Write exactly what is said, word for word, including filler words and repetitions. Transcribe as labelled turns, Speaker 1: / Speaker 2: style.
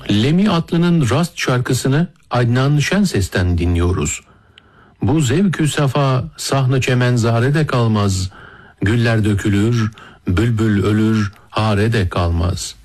Speaker 1: Lemi Atlı'nın Rast şarkısını Adnan Şenses'ten dinliyoruz. Bu zevkü safa sahne çemenzare de kalmaz, güller dökülür, bülbül ölür, hare de kalmaz.